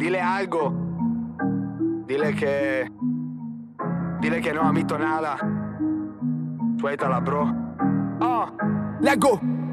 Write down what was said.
Dile algo. Dile que. Dile que no ha visto nada. Suéltala, bro. Let's go.